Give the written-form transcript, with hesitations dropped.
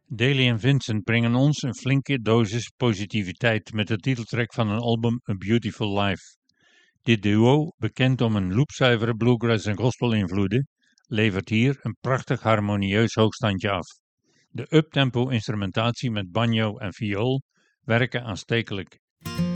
Daly en Vincent brengen ons een flinke dosis positiviteit met de titeltrack van hun album A Beautiful Life. Dit duo, bekend om een loopzuivere bluegrass en gospel invloeden, levert hier een prachtig harmonieus hoogstandje af. De uptempo instrumentatie met banjo en viool werken aanstekelijk.